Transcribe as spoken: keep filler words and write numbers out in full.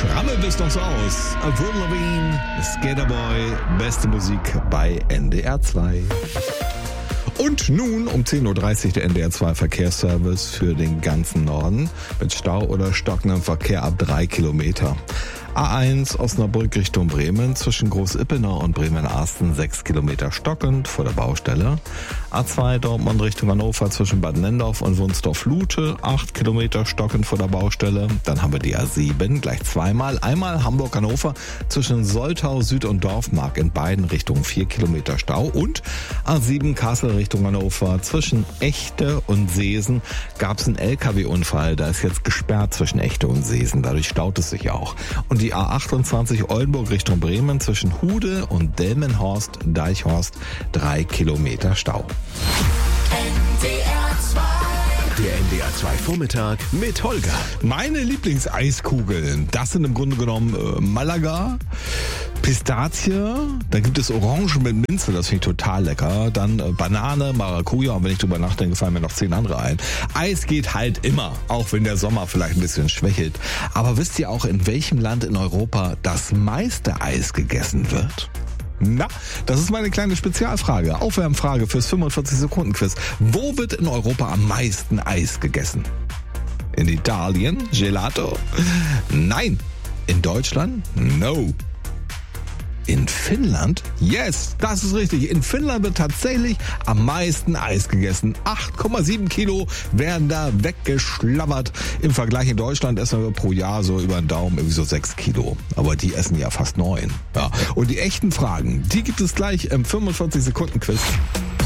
Schrammel bist doch so aus. Avril Lavigne, Skaterboy, beste Musik bei N D R zwei. Und nun um zehn Uhr dreißig der N D R zwei Verkehrsservice für den ganzen Norden mit Stau oder stockendem Verkehr ab drei Kilometer. A eins Osnabrück Richtung Bremen zwischen Groß-Ippenau und Bremen-Arsten sechs Kilometer stockend vor der Baustelle. A zwei Dortmund Richtung Hannover zwischen Bad Nendorf und Wunsdorf-Lute acht Kilometer stockend vor der Baustelle. Dann haben wir die A sieben gleich zweimal. Einmal Hamburg-Hannover zwischen Soltau Süd und Dorfmark in beiden Richtungen vier Kilometer Stau. Und A sieben Kassel Richtung Hannover zwischen Echte und Seesen gab es einen L K W-Unfall. Da ist jetzt gesperrt zwischen Echte und Seesen. Dadurch staut es sich auch. Und die A achtundzwanzig Oldenburg Richtung Bremen zwischen Hude und Delmenhorst, Deichhorst, drei Kilometer Stau. Der N D R zwei Vormittag mit Holger. Meine Lieblingseiskugeln, das sind im Grunde genommen äh, Malaga, Pistazie, dann gibt es Orange mit Minze, das finde ich total lecker. Dann äh, Banane, Maracuja und wenn ich drüber nachdenke, fallen mir noch zehn andere ein. Eis geht halt immer, auch wenn der Sommer vielleicht ein bisschen schwächelt. Aber wisst ihr auch, in welchem Land in Europa das meiste Eis gegessen wird? Na, das ist meine kleine Spezialfrage. Aufwärmfrage fürs fünfundvierzig Sekunden Quiz. Wo wird in Europa am meisten Eis gegessen? In Italien? Gelato? Nein. In Deutschland? No. In Finnland? Yes, das ist richtig. In Finnland wird tatsächlich am meisten Eis gegessen. acht Komma sieben Kilo werden da weggeschlabbert. Im Vergleich in Deutschland essen wir pro Jahr so über den Daumen irgendwie so sechs Kilo. Aber die essen ja fast neun. Ja. Und die echten Fragen, die gibt es gleich im fünfundvierzig Sekunden Quiz.